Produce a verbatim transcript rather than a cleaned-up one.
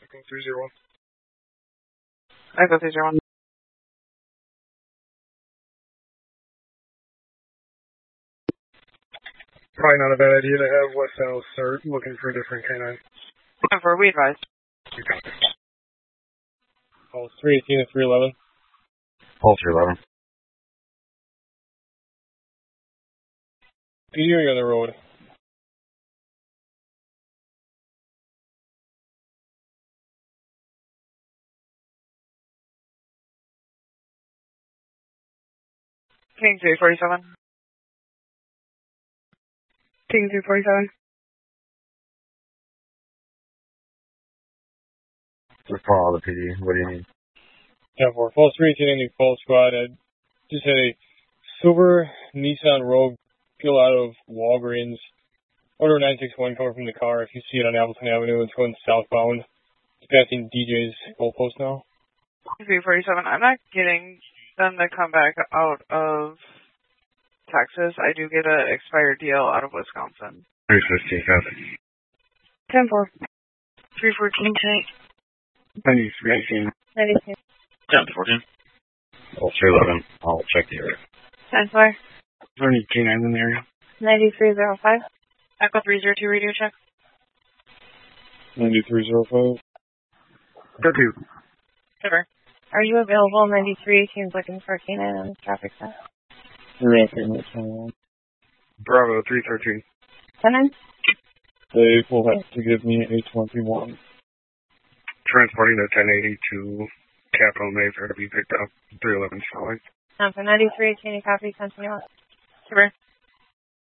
Echo three zero one. Echo three zero one. Probably not a bad idea to have West South start looking for a different canine. For we advise. Pulse three eighteen to three eleven. Pulse three eleven. P D, are you on the road? King three forty-seven. King three forty-seven. Just call the P D. What do you need? ten four. Pulse three eighteen, any full squad. I just had a silver Nissan Rogue pull out of Walgreens. Order nine six one coming from the car. If you see it on Appleton Avenue, it's going southbound. It's passing D J's goalpost now. three forty-seven. I'm not getting them to come back out of Texas. I do get an expired deal out of Wisconsin. three fifteen, copy. ten four. three fourteen tonight. ninety-three eighteen. ninety-two. ten fourteen. Pulse three eleven. I'll check the area. ten four. Is there any canines in the area? ninety-three oh five. Echo three zero two radio check. ninety-three oh five. Go two. Cover. Are you available? ninety-three eighteen is looking for a canine on this traffic stop. Bravo three thirteen. ten nine. They will have to give me a twenty-one. Transporting to ten eighty to Capitol Mayfair to be picked up. three eleven following. Um, for ninety-three eighteen, you copy, continue on. Cover.